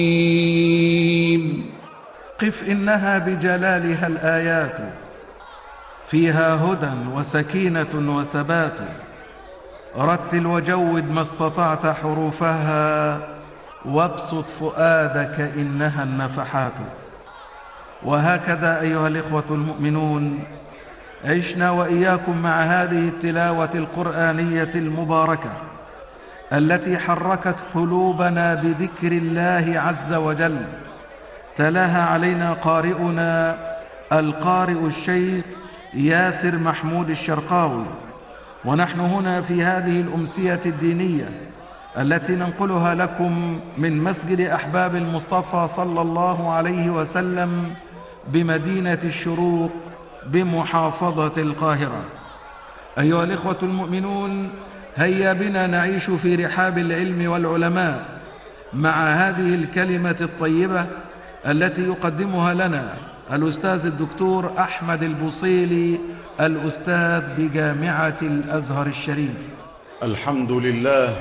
قف إنها بجلالها الآيات، فيها هدى وسكينة وثبات. رتل وجود ما استطعت حروفها، وابسط فؤادك إنها النفحات. وهكذا أيها الإخوة المؤمنون عشنا وإياكم مع هذه التلاوة القرآنية المباركة التي حركت قلوبنا بذكر الله عز وجل. تلاها علينا قارئنا القارئ الشيخ ياسر محمود الشرقاوي، ونحن هنا في هذه الأمسية الدينية التي ننقلها لكم من مسجد أحباب المصطفى صلى الله عليه وسلم بمدينة الشروق بمحافظة القاهرة. أيها الإخوة المؤمنون، هيا بنا نعيش في رحاب العلم والعلماء مع هذه الكلمة الطيبة التي يقدمها لنا الأستاذ الدكتور أحمد البوصيلي، الأستاذ بجامعة الأزهر الشريف. الحمد لله.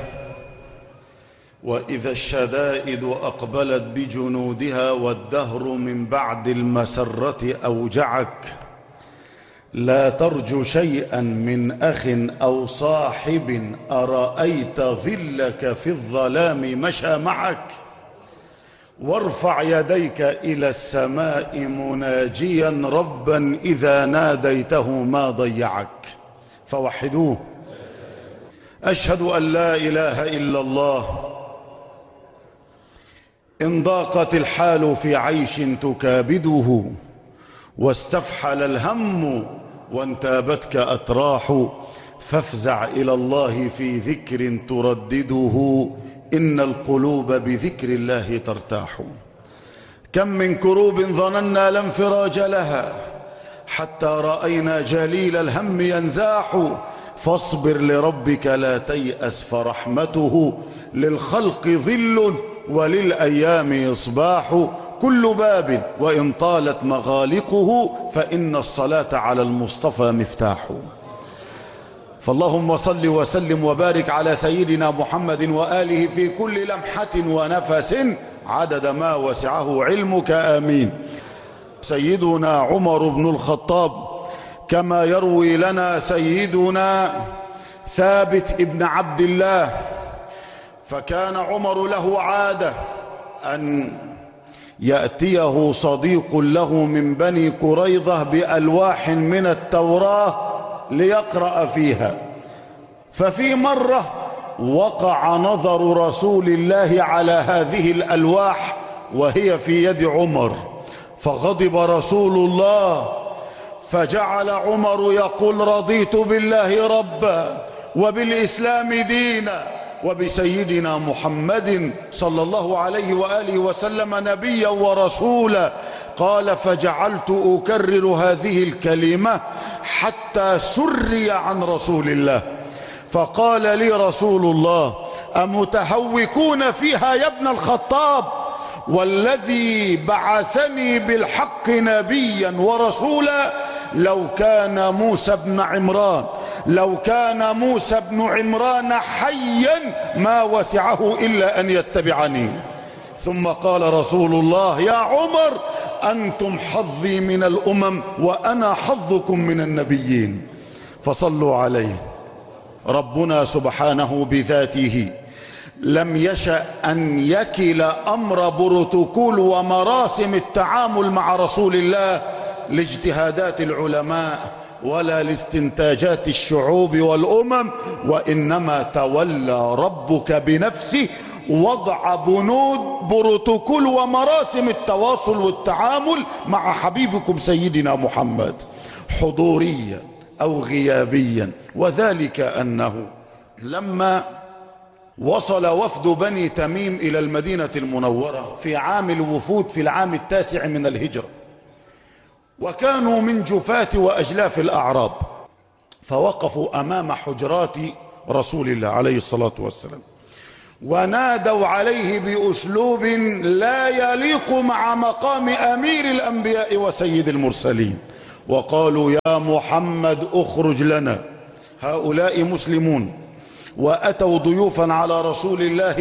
وإذا الشدائد أقبلت بجنودها والدهر من بعد المسرة أوجعك، لا ترجو شيئا من أخ أو صاحب أرأيت ظلك في الظلام مشى معك، وارفع يديك إلى السماء مناجيا ربا إذا ناديته ما ضيعك. فوحدوه. أشهد أن لا إله إلا الله. إن ضاقت الحال في عيش تكابده، واستفحل الهم وانتابتك أتراح، فافزع إلى الله في ذكر تردده، إن القلوب بذكر الله ترتاح. كم من كروب ظننا لا انفراج لها، حتى رأينا جليل الهم ينزاح، فاصبر لربك لا تيأس، فرحمته للخلق ظل وللأيام إصباح. كل باب وإن طالت مغالقه، فإن الصلاة على المصطفى مفتاح. فاللهم صل وسلم وبارك على سيدنا محمد وآله في كل لمحة ونفس عدد ما وسعه علمك، آمين. سيدنا عمر بن الخطاب كما يروي لنا سيدنا ثابت ابن عبد الله، فكان عمر له عادة أن يأتيه صديق له من بني قريظة بألواح من التوراة ليقرأ فيها. ففي مرة وقع نظر رسول الله على هذه الألواح وهي في يد عمر، فغضب رسول الله، فجعل عمر يقول: رضيت بالله ربا وبالإسلام دينا وبسيدنا محمد صلى الله عليه وآله وسلم نبيا ورسولا. قال: فجعلت أكرر هذه الكلمة حتى سري عن رسول الله، فقال لي رسول الله: أمتهوكون فيها يا ابن الخطاب؟ والذي بعثني بالحق نبيا ورسولا، لو كان موسى بن عمران حيا ما وسعه إلا أن يتبعني. ثم قال رسول الله: يا عمر، أنتم حظي من الأمم وأنا حظكم من النبيين. فصلوا عليه. ربنا سبحانه بذاته لم يشأ أن يكل أمر بروتوكول ومراسم التعامل مع رسول الله لاجتهادات العلماء ولا لاستنتاجات الشعوب والأمم، وإنما تولى ربك بنفسه وضع بنود بروتوكول ومراسم التواصل والتعامل مع حبيبكم سيدنا محمد، حضوريا أو غيابيا. وذلك أنه لما وصل وفد بني تميم إلى المدينة المنورة في عام الوفود في العام 9 من الهجرة، وكانوا من جفاة وأجلاف الأعراب، فوقفوا أمام حجرات رسول الله عليه الصلاة والسلام، ونادوا عليه بأسلوب لا يليق مع مقام أمير الأنبياء وسيد المرسلين، وقالوا: يا محمد اخرج لنا، هؤلاء مسلمون وأتوا ضيوفا على رسول الله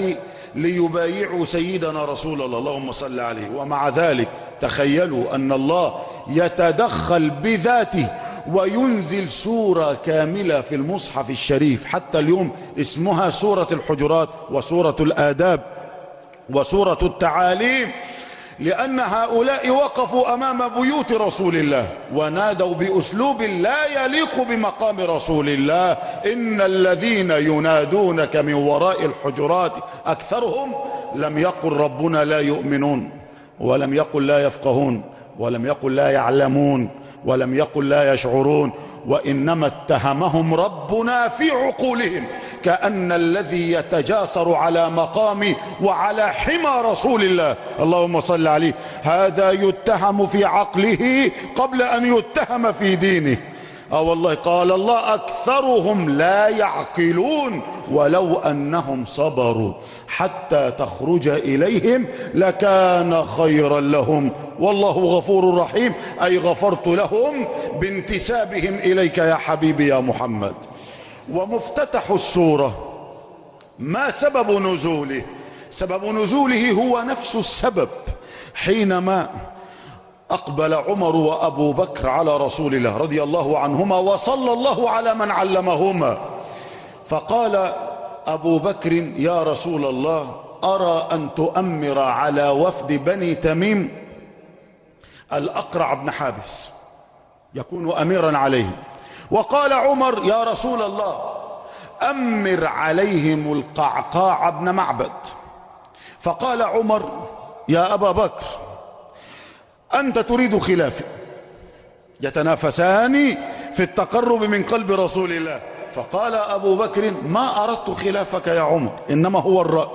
ليبايعوا سيدنا رسول الله، اللهم صل عليه. ومع ذلك تخيلوا أن الله يتدخل بذاته وينزل سورة كاملة في المصحف الشريف، حتى اليوم اسمها سورة الحجرات وسورة الآداب وسورة التعاليم، لأن هؤلاء وقفوا أمام بيوت رسول الله ونادوا بأسلوب لا يليق بمقام رسول الله: إن الذين ينادونك من وراء الحجرات أكثرهم لم يقل ربنا لا يؤمنون، ولم يقل لا يفقهون، ولم يقل لا يعلمون، ولم يقل لا يشعرون، وإنما اتهمهم ربنا في عقولهم، كأن الذي يتجاسر على مقام وعلى حمى رسول الله اللهم صل عليه هذا يتهم في عقله قبل أن يتهم في دينه. والله قال الله: أكثرهم لا يعقلون ولو أنهم صبروا حتى تخرج إليهم لكان خيرا لهم والله غفور رحيم، أي غفرت لهم بانتسابهم إليك يا حبيبي يا محمد. ومفتتح السورة ما سبب نزوله؟ سبب نزوله هو نفس السبب، حينما أقبل عمر وأبو بكر على رسول الله رضي الله عنهما وصلى الله على من علمهما، فقال أبو بكر: يا رسول الله، أرى أن تؤمر على وفد بني تميم الأقرع بن حابس يكون أميرا عليهم. وقال عمر: يا رسول الله، أمر عليهم القعقاع بن معبد. فقال عمر: يا أبا بكر، أنت تريد خلافي. يتنافسان في التقرب من قلب رسول الله. فقال أبو بكر: ما أردت خلافك يا عمر، إنما هو الرأي.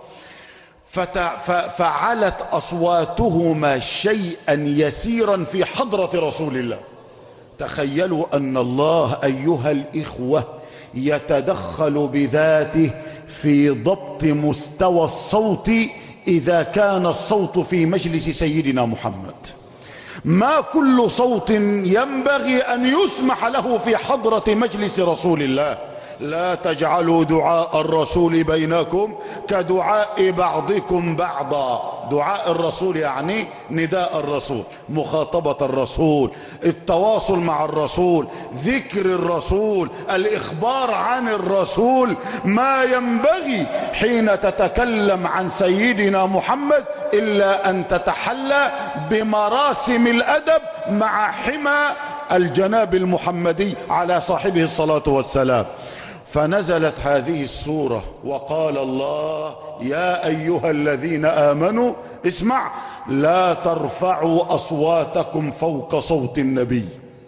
فعلت أصواتهما شيئا يسيرا في حضرة رسول الله. تخيلوا أن الله أيها الإخوة يتدخل بذاته في ضبط مستوى الصوت إذا كان الصوت في مجلس سيدنا محمد. ما كل صوت ينبغي أن يسمح له في حضرة مجلس رسول الله. لا تجعلوا دعاء الرسول بينكم كدعاء بعضكم بعضا. دعاء الرسول يعني نداء الرسول، مخاطبة الرسول، التواصل مع الرسول، ذكر الرسول، الإخبار عن الرسول. ما ينبغي حين تتكلم عن سيدنا محمد إلا أن تتحلى بمراسم الأدب مع حمى الجناب المحمدي على صاحبه الصلاة والسلام. فنزلت هذه السورة وقال الله: يا أيها الذين آمنوا اسمع لا ترفعوا أصواتكم فوق صوت النبي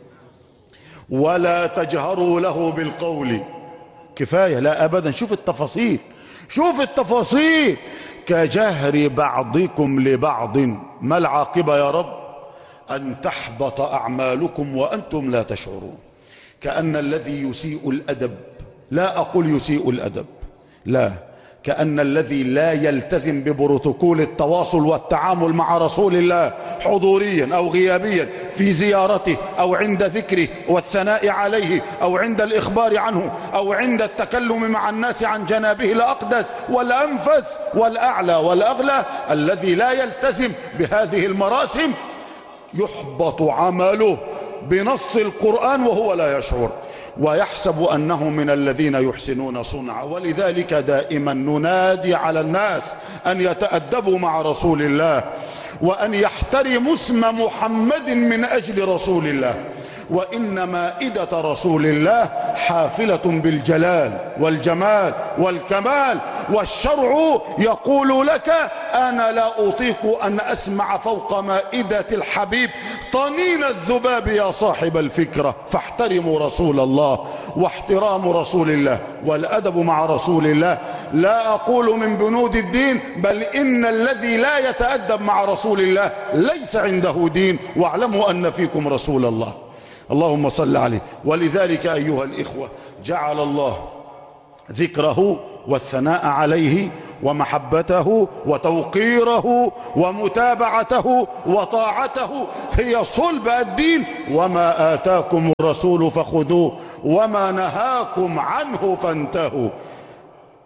ولا تجهروا له بالقول. كفاية؟ لا أبدا. شوف التفاصيل، شوف التفاصيل. كجهر بعضكم لبعض. ما العاقبة يا رب؟ أن تحبط أعمالكم وأنتم لا تشعرون. كأن الذي يسيء الأدب، لا أقول يسيء الأدب، لا، كأن الذي لا يلتزم ببروتوكول التواصل والتعامل مع رسول الله حضوريا أو غيابيا في زيارته أو عند ذكره والثناء عليه أو عند الإخبار عنه أو عند التكلم مع الناس عن جنابه الأقدس والأنفس والأعلى والأغلى، الذي لا يلتزم بهذه المراسم يحبط عمله بنص القرآن وهو لا يشعر ويحسب أنه من الذين يحسنون صنعا. ولذلك دائما ننادي على الناس أن يتأدبوا مع رسول الله وأن يحترموا اسم محمد من أجل رسول الله. وإن مائدة رسول الله حافلة بالجلال والجمال والكمال، والشرع يقول لك: أنا لا أطيق أن أسمع فوق مائدة الحبيب طنين الذباب يا صاحب الفكرة. فاحترموا رسول الله. واحترام رسول الله والأدب مع رسول الله لا أقول من بنود الدين، بل إن الذي لا يتأدب مع رسول الله ليس عنده دين. واعلموا أن فيكم رسول الله اللهم صل عليه. ولذلك أيها الإخوة جعل الله ذكره والثناء عليه ومحبته وتوقيره ومتابعته وطاعته هي صلب الدين. وما آتاكم الرسول فخذوه وما نهاكم عنه فانتهوا.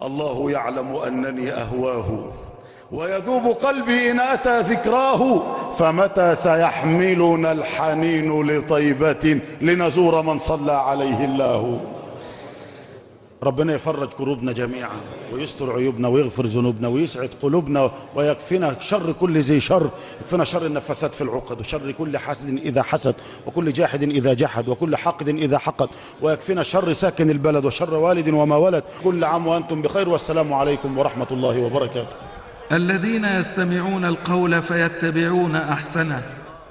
الله يعلم أنني أهواه ويذوب قلبي إن أتى ذكراه، فمتى سيحملنا الحنين لطيبة لنزور من صلى عليه الله. ربنا يفرج كروبنا جميعا ويستر عيوبنا ويغفر ذنوبنا ويسعد قلوبنا ويكفينا شر كل ذي شر، يكفينا شر النفاثات في العقد وشر كل حاسد إذا حسد وكل جاحد إذا جحد وكل حاقد إذا حقد، ويكفينا شر ساكن البلد وشر والد وما ولد. كل عام وأنتم بخير، والسلام عليكم ورحمة الله وبركاته. الذين يستمعون القول فيتبعون أحسنه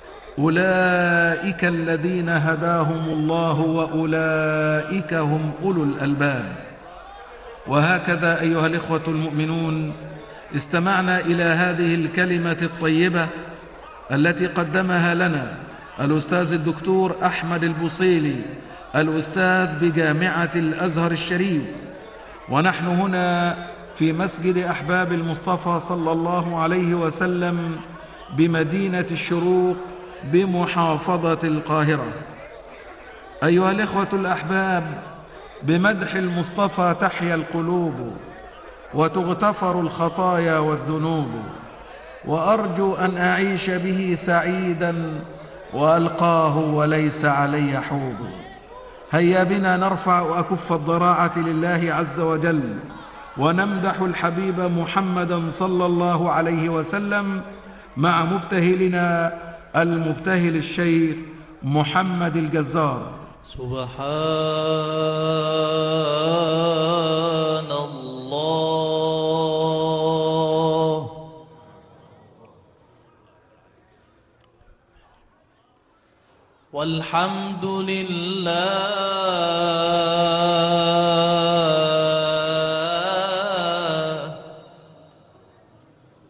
أولئك الذين هداهم الله وأولئك هم أولو الألباب. وهكذا أيها الإخوة المؤمنون استمعنا إلى هذه الكلمة الطيبة التي قدمها لنا الأستاذ الدكتور أحمد البصيلي الأستاذ بجامعة الأزهر الشريف، ونحن هنا في مسجد أحباب المصطفى صلى الله عليه وسلم بمدينة الشروق بمحافظة القاهرة. أيها الإخوة الأحباب، بمدح المصطفى تحيا القلوب وتغتفر الخطايا والذنوب، وأرجو أن أعيش به سعيدا وألقاه وليس علي حوب. هيا بنا نرفع أكف الضراعة لله عز وجل ونمدح الحبيب محمدا صلى الله عليه وسلم مع مبتهلنا المبتهل الشيخ محمد الجزار. سبحان الله والحمد لله